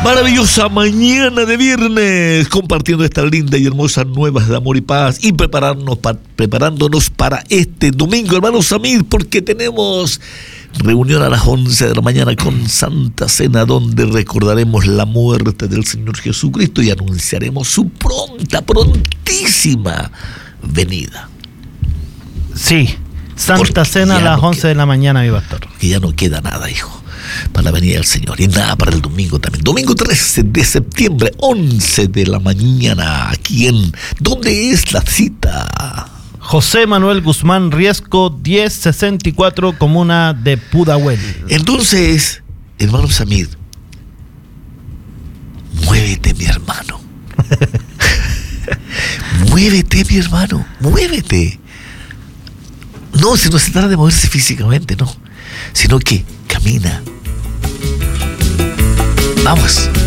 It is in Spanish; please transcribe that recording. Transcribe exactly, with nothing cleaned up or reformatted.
Maravillosa mañana de viernes, compartiendo estas lindas y hermosas nuevas de amor y paz y prepararnos pa- preparándonos para este domingo, hermanos Samir, porque tenemos reunión a las once de la mañana con Santa Cena, donde recordaremos la muerte del Señor Jesucristo y anunciaremos su pronta, prontísima venida. Sí, Santa Porque Cena a las no once queda, de la mañana, mi pastor. Que ya no queda nada, hijo, para la venida del Señor. Y nada para el domingo también. Domingo trece de septiembre, once de la mañana. ¿Aquí en? ¿Dónde es la cita? José Manuel Guzmán Riesco, diez sesenta y cuatro, comuna de Pudahuel. Entonces, hermano Samir, muévete, mi hermano. Muévete, mi hermano. Muévete. No, si no se trata de moverse físicamente, no. Sino que camina. Vamos.